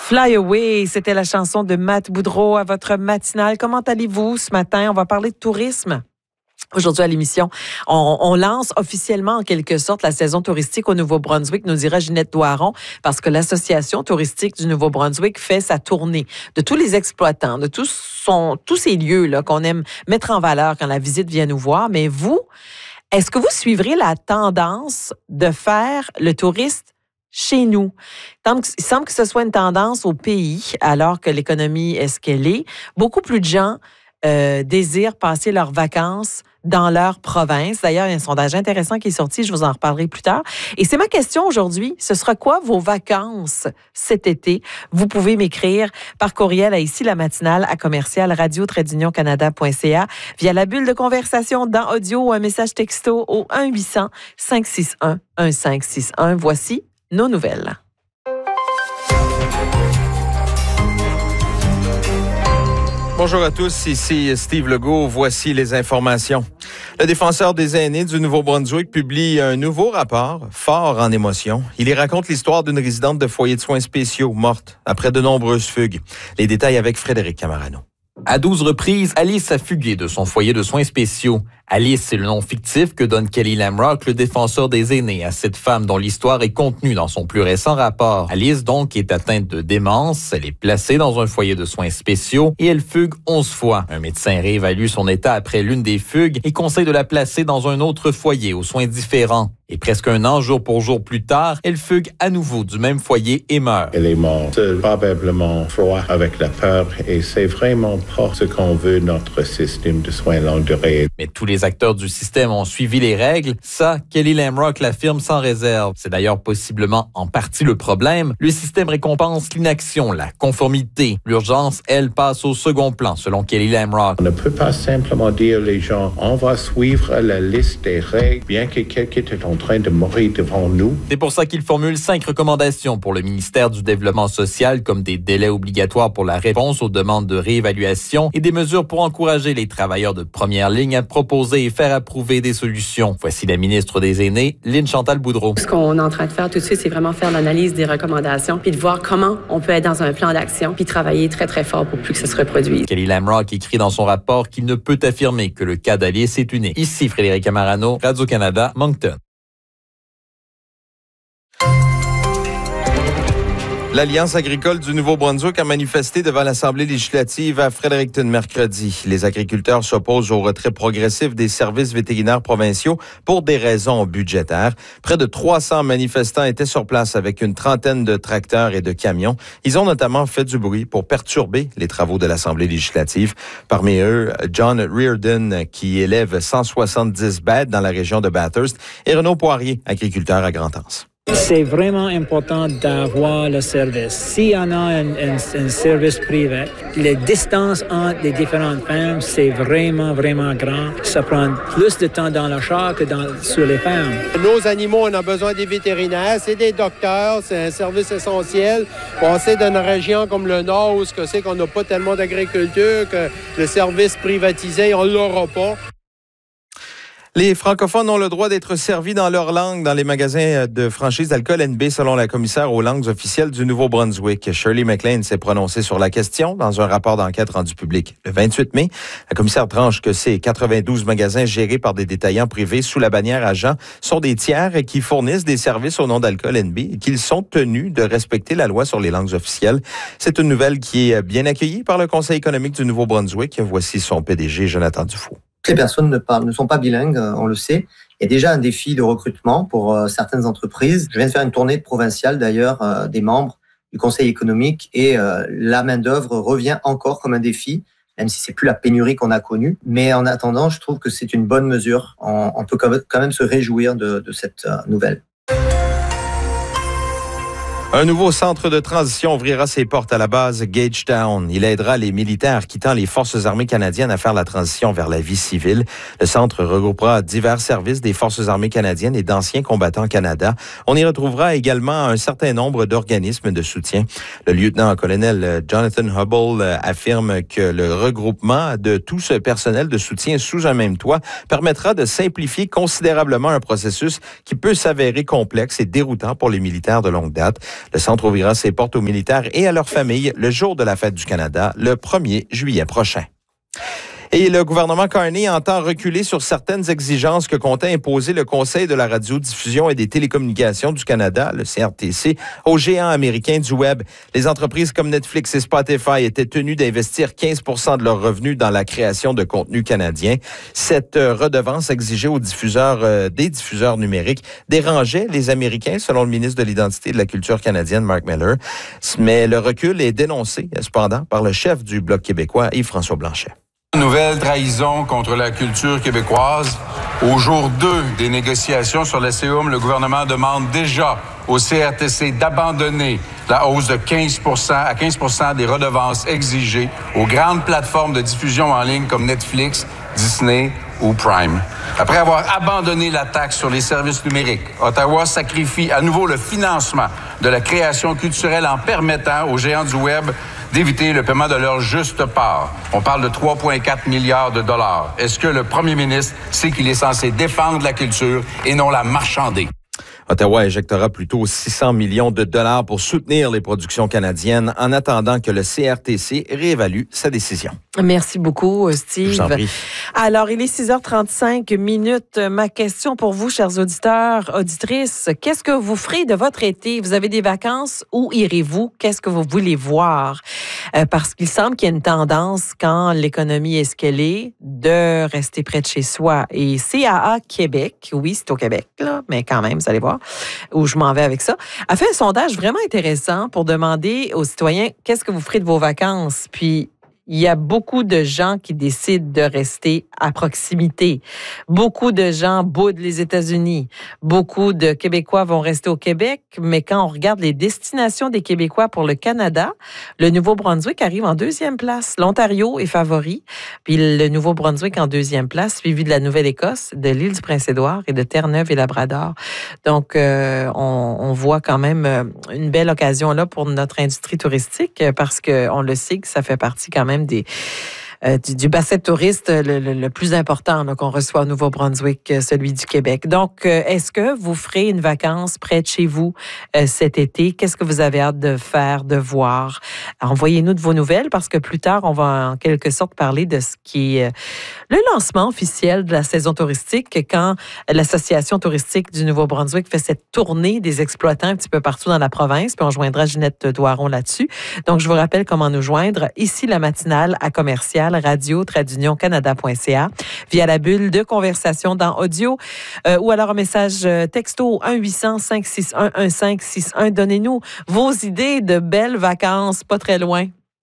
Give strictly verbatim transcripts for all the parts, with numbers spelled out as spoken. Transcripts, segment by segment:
Fly Away, c'était la chanson de Matt Boudreau à votre matinale. Comment allez-vous ce matin? On va parler de tourisme. Aujourd'hui à l'émission, on, on lance officiellement en quelque sorte la saison touristique au Nouveau-Brunswick, nous dira Ginette Doiron, parce que l'Association touristique du Nouveau-Brunswick fait sa tournée de tous les exploitants, de tous, son, tous ces lieux là qu'on aime mettre en valeur quand la visite vient nous voir. Mais vous, est-ce que vous suivrez la tendance de faire le touriste chez nous? Il semble que ce soit une tendance au pays, alors que l'économie est ce qu'elle est. Beaucoup plus de gens euh, désirent passer leurs vacances dans leur province. D'ailleurs, il y a un sondage intéressant qui est sorti, je vous en reparlerai plus tard. Et c'est ma question aujourd'hui, ce sera quoi vos vacances cet été? Vous pouvez m'écrire par courriel à ici la matinale à commercial radio tiret union canada point c a via la bulle de conversation dans audio ou un message texto au un huit cents cinq six un un cinq six un. Voici nos nouvelles. Bonjour à tous, ici Steve Legault. Voici les informations. Le défenseur des aînés du Nouveau-Brunswick publie un nouveau rapport fort en émotion. Il y raconte l'histoire d'une résidente de foyer de soins spéciaux morte après de nombreuses fugues. Les détails avec Frédéric Camarano. À douze reprises, Alice a fugué de son foyer de soins spéciaux. Alice, c'est le nom fictif que donne Kelly Lamrock, le défenseur des aînés, à cette femme dont l'histoire est contenue dans son plus récent rapport. Alice, donc, est atteinte de démence. Elle est placée dans un foyer de soins spéciaux et elle fugue onze fois. Un médecin réévalue son état après l'une des fugues et conseille de la placer dans un autre foyer aux soins différents. Et presque un an, jour pour jour plus tard, elle fugue à nouveau du même foyer et meurt. Elle est morte, probablement froid avec la peur, et c'est vraiment pas ce qu'on veut notre système de soins longue durée. Mais tous les acteurs du système ont suivi les règles. Ça, Kelly Lamrock l'affirme sans réserve. C'est d'ailleurs possiblement en partie le problème. Le système récompense l'inaction, la conformité. L'urgence, elle, passe au second plan, selon Kelly Lamrock. On ne peut pas simplement dire aux gens, on va suivre la liste des règles, bien que quelqu'un est en train de mourir devant nous. C'est pour ça qu'il formule cinq recommandations pour le ministère du Développement social, comme des délais obligatoires pour la réponse aux demandes de réévaluation et des mesures pour encourager les travailleurs de première ligne à proposer et faire approuver des solutions. Voici la ministre des Aînés, Lynne Chantal Boudreau. Ce qu'on est en train de faire tout de suite, c'est vraiment faire l'analyse des recommandations puis de voir comment on peut être dans un plan d'action puis travailler très, très fort pour plus que ça se reproduise. Kelly Lamrock écrit dans son rapport qu'il ne peut affirmer que le cas d'Alice est unique. Ici Frédéric Camarano, Radio-Canada, Moncton. L'Alliance agricole du Nouveau-Brunswick a manifesté devant l'Assemblée législative à Fredericton mercredi. Les agriculteurs s'opposent au retrait progressif des services vétérinaires provinciaux pour des raisons budgétaires. Près de trois cents manifestants étaient sur place avec une trentaine de tracteurs et de camions. Ils ont notamment fait du bruit pour perturber les travaux de l'Assemblée législative. Parmi eux, John Reardon, qui élève cent soixante-dix bêtes dans la région de Bathurst, et Renaud Poirier, agriculteur à Grand-Anse. C'est vraiment important d'avoir le service. S'il y en a un, un, un service privé, les distances entre les différentes fermes, c'est vraiment, vraiment grand. Ça prend plus de temps dans le char que dans, sur les fermes. Nos animaux, on a besoin des vétérinaires, c'est des docteurs, c'est un service essentiel. On sait dans une région comme le Nord où c'est qu'on n'a pas tellement d'agriculture, que le service privatisé, on ne l'aura pas. Les francophones ont le droit d'être servis dans leur langue dans les magasins de franchise d'alcool N B, selon la commissaire aux langues officielles du Nouveau-Brunswick. Shirley McLean s'est prononcée sur la question dans un rapport d'enquête rendu public le vingt-huit mai. La commissaire tranche que ces quatre-vingt-douze magasins gérés par des détaillants privés sous la bannière agent sont des tiers qui fournissent des services au nom d'alcool N B et qu'ils sont tenus de respecter la loi sur les langues officielles. C'est une nouvelle qui est bien accueillie par le Conseil économique du Nouveau-Brunswick. Voici son P D G, Jonathan Dufault. Les personnes ne, parlent, ne sont pas bilingues, on le sait. Il y a déjà un défi de recrutement pour euh, certaines entreprises. Je viens de faire une tournée provinciale d'ailleurs euh, des membres du Conseil économique et euh, la main-d'œuvre revient encore comme un défi, même si c'est plus la pénurie qu'on a connue. Mais en attendant, je trouve que c'est une bonne mesure. On, on peut quand même se réjouir de, de cette euh, nouvelle. Un nouveau centre de transition ouvrira ses portes à la base Gagetown. Il aidera les militaires quittant les Forces armées canadiennes à faire la transition vers la vie civile. Le centre regroupera divers services des Forces armées canadiennes et d'anciens combattants Canada. On y retrouvera également un certain nombre d'organismes de soutien. Le lieutenant-colonel Jonathan Hubble affirme que le regroupement de tout ce personnel de soutien sous un même toit permettra de simplifier considérablement un processus qui peut s'avérer complexe et déroutant pour les militaires de longue date. Le centre ouvrira ses portes aux militaires et à leurs familles le jour de la fête du Canada, le premier juillet prochain. Et le gouvernement Carney entend reculer sur certaines exigences que comptait imposer le Conseil de la radiodiffusion et des télécommunications du Canada, le C R T C, aux géants américains du Web. Les entreprises comme Netflix et Spotify étaient tenues d'investir quinze pour cent de leurs revenus dans la création de contenu canadien. Cette redevance exigée aux diffuseurs, euh, des diffuseurs numériques dérangeait les Américains, selon le ministre de l'Identité et de la Culture canadienne, Mark Miller. Mais le recul est dénoncé, cependant, par le chef du Bloc québécois, Yves-François Blanchet. Nouvelle trahison contre la culture québécoise. Au jour deux des négociations sur la C E U M, le gouvernement demande déjà au C R T C d'abandonner la hausse de quinze pour cent à quinze pour cent des redevances exigées aux grandes plateformes de diffusion en ligne comme Netflix, Disney ou Prime. Après avoir abandonné la taxe sur les services numériques, Ottawa sacrifie à nouveau le financement de la création culturelle en permettant aux géants du Web d'éviter le paiement de leur juste part. On parle de trois virgule quatre milliards de dollars. Est-ce que le premier ministre sait qu'il est censé défendre la culture et non la marchander? Ottawa injectera plutôt six cents millions de dollars pour soutenir les productions canadiennes en attendant que le C R T C réévalue sa décision. Merci beaucoup, Steve. Je vous en prie. Alors, il est six heures trente-cinq minutes. Ma question pour vous, chers auditeurs, auditrices, qu'est-ce que vous ferez de votre été? Vous avez des vacances? Où irez-vous? Qu'est-ce que vous voulez voir? Euh, parce qu'il semble qu'il y a une tendance, quand l'économie est ce qu'elle est, de rester près de chez soi. Et C A A Québec, oui, c'est au Québec, là, mais quand même, vous allez voir où je m'en vais avec ça, a fait un sondage vraiment intéressant pour demander aux citoyens qu'est-ce que vous ferez de vos vacances. Puis, il y a beaucoup de gens qui décident de rester à proximité. Beaucoup de gens boudent les États-Unis. Beaucoup de Québécois vont rester au Québec, mais quand on regarde les destinations des Québécois pour le Canada, le Nouveau-Brunswick arrive en deuxième place. L'Ontario est favori, puis le Nouveau-Brunswick en deuxième place, suivi de la Nouvelle-Écosse, de l'île du Prince-Édouard et de Terre-Neuve et Labrador. Donc, euh, on, on voit quand même une belle occasion là pour notre industrie touristique, parce qu'on le sait que ça fait partie quand même Des, euh, du, du bassin de touristes le, le, le plus important là, qu'on reçoit au Nouveau-Brunswick, celui du Québec. Donc, euh, est-ce que vous ferez une vacance près de chez vous euh, cet été? Qu'est-ce que vous avez hâte de faire, de voir? Envoyez-nous de vos nouvelles parce que plus tard, on va en quelque sorte parler de ce qui est euh, le lancement officiel de la saison touristique, quand l'Association touristique du Nouveau-Brunswick fait cette tournée des exploitants un petit peu partout dans la province, puis on joindra Ginette Doiron là-dessus. Donc, je vous rappelle comment nous joindre. Ici, la matinale à commercial radio tradunion canada point c a via la bulle de conversation dans audio euh, ou alors un message texto un huit cents cinq six un un cinq six un. Donnez-nous vos idées de belles vacances pas très loin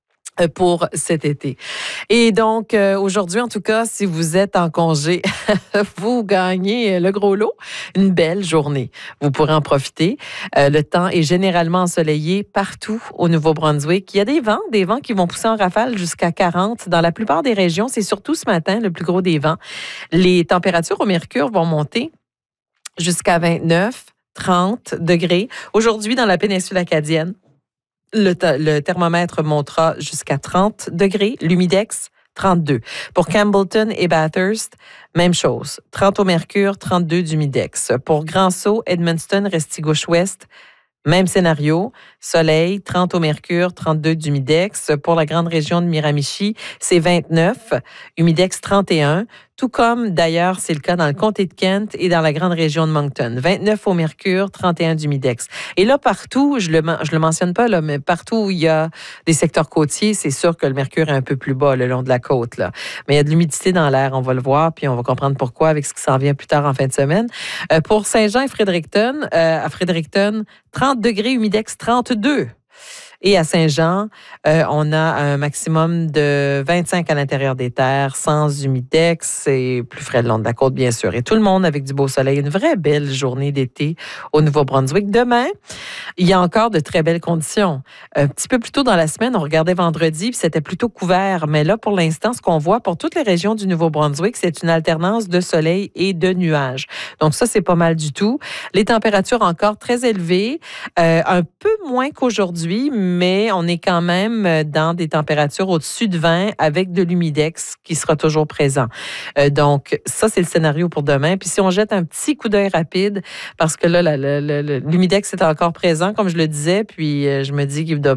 pour cet été. Et donc, euh, aujourd'hui, en tout cas, si vous êtes en congé, vous gagnez le gros lot, une belle journée. Vous pourrez en profiter. Euh, le temps est généralement ensoleillé partout au Nouveau-Brunswick. Il y a des vents, des vents qui vont pousser en rafale jusqu'à quarante. Dans la plupart des régions, c'est surtout ce matin le plus gros des vents. Les températures au mercure vont monter jusqu'à vingt-neuf, trente degrés. Aujourd'hui, dans la péninsule acadienne, Le, t- le thermomètre montera jusqu'à trente degrés, l'humidex trente-deux. Pour Campbellton et Bathurst, même chose, trente au mercure, trente-deux d'humidex. Pour Grand-Sault, Edmundston, Restigouche-Ouest, même scénario, soleil, trente au mercure, trente-deux d'humidex. Pour la grande région de Miramichi, c'est vingt-neuf, humidex trente et un. Tout comme, d'ailleurs, c'est le cas dans le comté de Kent et dans la grande région de Moncton. vingt-neuf au mercure, trente et un d'humidex. Et là, partout, je le, je le mentionne pas, là, mais partout où il y a des secteurs côtiers, c'est sûr que le mercure est un peu plus bas le long de la côte, là. Mais il y a de l'humidité dans l'air, on va le voir, puis on va comprendre pourquoi avec ce qui s'en vient plus tard en fin de semaine. Euh, pour Saint-Jean et Fredericton, euh, à Fredericton, trente degrés, humidex trente-deux. Et à Saint-Jean, euh, on a un maximum de vingt-cinq à l'intérieur des terres, sans humidex et plus frais le long de la côte, bien sûr. Et tout le monde avec du beau soleil. Une vraie belle journée d'été au Nouveau-Brunswick. Demain, il y a encore de très belles conditions. Un petit peu plus tôt dans la semaine, on regardait vendredi, puis c'était plutôt couvert. Mais là, pour l'instant, ce qu'on voit pour toutes les régions du Nouveau-Brunswick, c'est une alternance de soleil et de nuages. Donc ça, c'est pas mal du tout. Les températures encore très élevées, euh, un peu moins qu'aujourd'hui, mais on est quand même dans des températures au-dessus de vingt avec de l'humidex qui sera toujours présent. Euh, donc, ça, c'est le scénario pour demain. Puis si on jette un petit coup d'œil rapide, parce que là, la, la, la, l'humidex est encore présent, comme je le disais, puis euh, je me dis qu'il doit